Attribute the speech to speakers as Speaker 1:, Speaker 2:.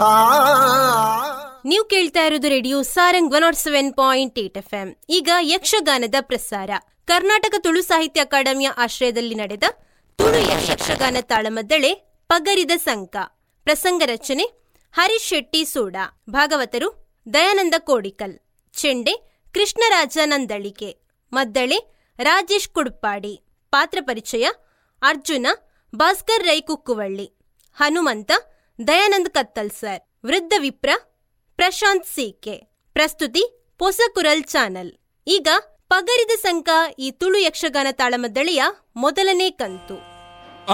Speaker 1: ನೀವು ಕೇಳ್ತಾ ಇರೋದು ರೇಡಿಯೋ ಸಾರಂಗ್ 107.8 FM. ಈಗ ಯಕ್ಷಗಾನದ ಪ್ರಸಾರ. ಕರ್ನಾಟಕ ತುಳು ಸಾಹಿತ್ಯ ಅಕಾಡೆಮಿಯ ಆಶ್ರಯದಲ್ಲಿ ನಡೆದ ತುಳು ಯಕ್ಷಗಾನ ತಾಳಮದ್ದಳೆ ಪಗರಿದ ಸಂಕ. ಪ್ರಸಂಗ ರಚನೆ ಹರೀಶ್ ಶೆಟ್ಟಿ ಸೋಡಾ. ಭಾಗವತರು ದಯಾನಂದ ಕೋಡಿಕಲ್. ಚೆಂಡೆ ಕೃಷ್ಣರಾಜ ನಂದಳಿಕೆ. ಮದ್ದಳೆ ರಾಜೇಶ್ ಕುಡ್ಪಾಡಿ. ಪಾತ್ರ ಪರಿಚಯ ಅರ್ಜುನ ಭಾಸ್ಕರ್ ರೈ ಕುಕ್ಕುವಳ್ಳಿ. ಹನುಮಂತ ದಯಾನಂದ್ ಕತ್ತಲ್ ಸರ್. ವೃದ್ಧ ವಿಪ್ರ ಪ್ರಶಾಂತ್ ಸಿಕೆ. ಪ್ರಸ್ತುತಿ ಪೊಸಕುರಲ್ ಚಾನಲ್. ಈಗ ಪಗರಿದ ಸಂಕ ಈ ತುಳು ಯಕ್ಷಗಾನ ತಾಳಮದ್ದಳೆಯ ಮೊದಲನೇ ಕಂತು.